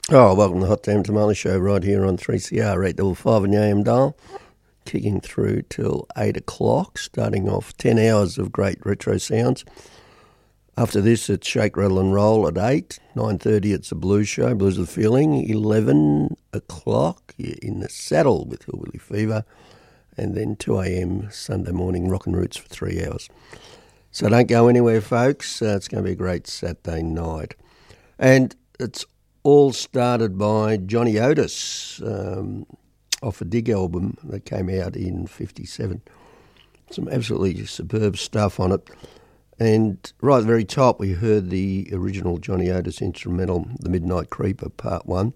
Oh, welcome to the Hot Damn Tamale Show right here on 3CR 855 on the AM dial, kicking through till 8 o'clock, starting off 10 hours of great retro sounds. After this, it's Shake, Rattle and Roll at 8, 9:30 it's the Blues Show, Blues of the Feeling, 11 o'clock you're in the saddle with Hillbilly Fever, and then 2 a.m. Sunday morning Rock and Roots for 3 hours. So don't go anywhere, folks. It's going to be a great Saturday night. And it's all started by Johnny Otis off a Dig album that came out in 57. Some absolutely superb stuff on it. And right at the very top, we heard the original Johnny Otis instrumental, The Midnight Creeper, Part 1.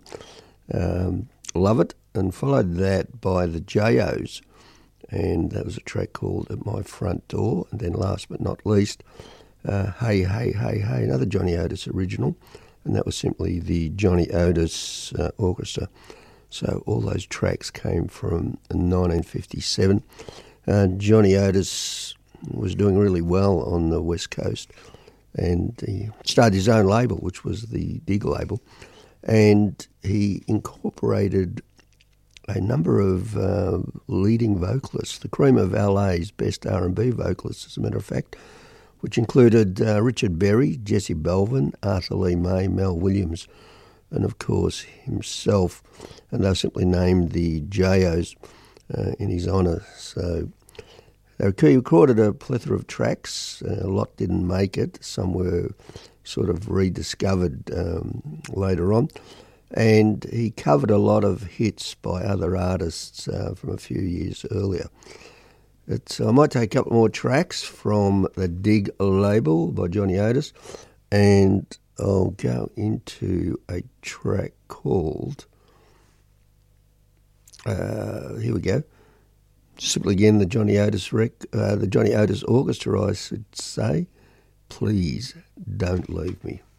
Love it. And followed that by the J.O.'s. And that was a track called At My Front Door. And then last but not least, Hey, Hey, Hey, Hey, another Johnny Otis original. And that was simply the Johnny Otis Orchestra. So all those tracks came from 1957. Johnny Otis was doing really well on the West Coast, and he started his own label, which was the Dig label, and he incorporated a number of leading vocalists, the cream of LA's best R&B vocalists, as a matter of fact, which included Richard Berry, Jesse Belvin, Arthur Lee May, Mel Williams, and of course himself. And they simply named the J.O.'s in his honour. So he recorded a plethora of tracks. A lot didn't make it. Some were sort of rediscovered later on. And he covered a lot of hits by other artists from a few years earlier. I might take a couple more tracks from the Dig label by Johnny Otis, and I'll go into a track called, here we go, simply again the Johnny Otis Orchestra, I should say, Please Don't Leave Me.